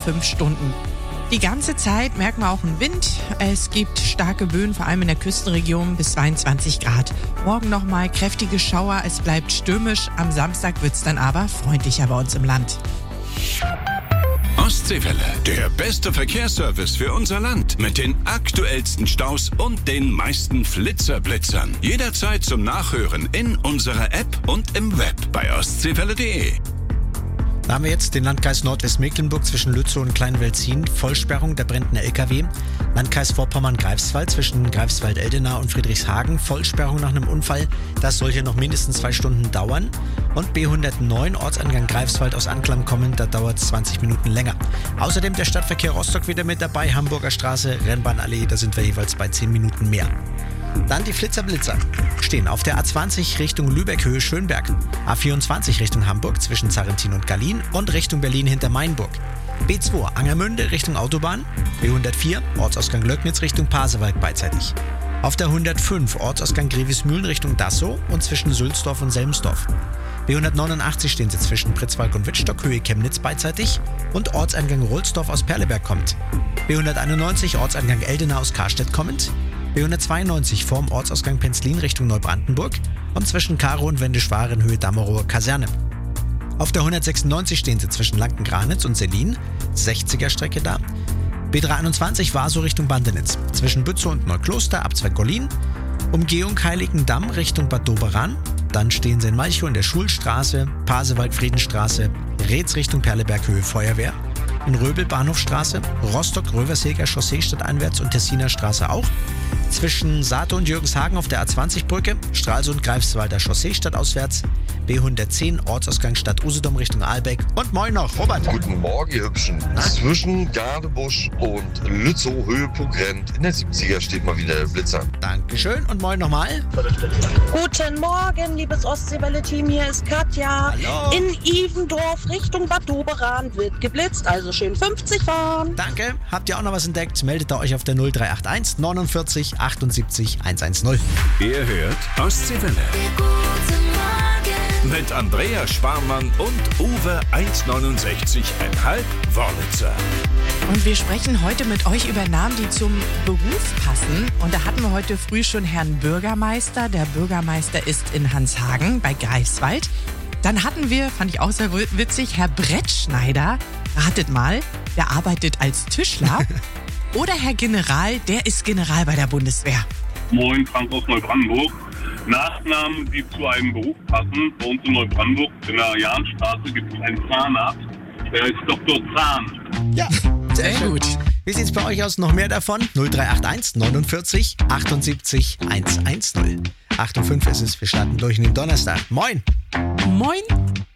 5 Stunden. Die ganze Zeit merken wir auch einen Wind. Es gibt starke Böen, vor allem in der Küstenregion, bis 22 Grad. Morgen nochmal kräftige Schauer, es bleibt stürmisch. Am Samstag wird's dann aber freundlicher bei uns im Land. Ostseewelle, der beste Verkehrsservice für unser Land. Mit den aktuellsten Staus und den meisten Flitzerblitzern. Jederzeit zum Nachhören in unserer App und im Web bei ostseewelle.de. Da haben wir jetzt den Landkreis Nordwestmecklenburg zwischen Lützow und Kleinwelzin. Vollsperrung der brennenden LKW. Landkreis Vorpommern-Greifswald zwischen Greifswald-Eldenau und Friedrichshagen. Vollsperrung nach einem Unfall. Das soll hier noch mindestens 2 Stunden dauern. Und B109 Ortsangang Greifswald aus Anklam kommend, da dauert es 20 Minuten länger. Außerdem der Stadtverkehr Rostock wieder mit dabei. Hamburger Straße, Rennbahnallee, da sind wir jeweils bei 10 Minuten mehr. Dann die Flitzer-Blitzer. Stehen auf der A20 Richtung Lübeck Höhe Schönberg, A24 Richtung Hamburg zwischen Zarrentin und Gallien und Richtung Berlin hinter Mainburg. B2 Angermünde Richtung Autobahn, B104 Ortsausgang Löcknitz Richtung Pasewalk beidseitig. Auf der 105 Ortsausgang Grevismühlen Richtung Dassow und zwischen Sülzdorf und Selmsdorf. B189 stehen sie zwischen Pritzwalk und Wittstock Höhe Chemnitz beidseitig und Ortseingang Rohlsdorf aus Perleberg kommt. B191 Ortsangang Eldenau aus Karstedt kommend. B192 vorm Ortsausgang Penzlin Richtung Neubrandenburg und zwischen Karo und Wendischwaren Höhe Dammerower Kaserne. Auf der 196 stehen sie zwischen Lanken-Granitz und Selin, 60er Strecke da. B321 Warsow Richtung Bandenitz, zwischen Bützow und Neukloster, Abzweig Gollin. Umgehung Heiligendamm Richtung Bad Doberan. Dann stehen sie in Malchow in der Schulstraße, Pasewalk-Friedenstraße, Reetz Richtung Perleberg Höhe Feuerwehr. In Röbel Bahnhofstraße, Rostock-Röverseger Chaussee stadteinwärts und Tessiner Straße auch. Zwischen Saato und Jürgenshagen auf der A20-Brücke, Stralsund-Greifswalder Chaussee stadtauswärts, B110 Ortsausgang Stadt Usedom Richtung Ahlbeck. Und moin noch, Robert. Guten Morgen, ihr Hübschen. Zwischen Gardebusch und Lützow Höhepunkt rennt. In der 70er steht mal wieder der Blitzer. Dankeschön und moin nochmal. Guten Morgen, liebes Ostseewelle-Team, hier ist Katja. Hallo. In Ivendorf Richtung Bad Doberan wird geblitzt, also schön 50 fahren. Danke. Habt ihr auch noch was entdeckt? Meldet ihr euch auf der 0381 49 78 110. Ihr hört Ostseewelle. Mit Andrea Sparmann und Uwe 169,5 Wörlitzer. Und wir sprechen heute mit euch über Namen, die zum Beruf passen. Und da hatten wir heute früh schon Herrn Bürgermeister. Der Bürgermeister ist in Hanshagen bei Greifswald. Dann hatten wir, fand ich auch sehr witzig, Herr Brettschneider. Ratet mal, der arbeitet als Tischler. Oder Herr General, der ist General bei der Bundeswehr. Moin, Frank aus Neubrandenburg. Nachnamen, die zu einem Beruf passen. Bei uns in Neubrandenburg, in der Jahnstraße, gibt es einen Zahnarzt. Der ist Dr. Zahn. Ja, sehr gut. Wie sieht's bei euch aus? Noch mehr davon? 0381 49 78 110. 8:05 ist es. Wir starten durch in den Donnerstag. Moin. Moin.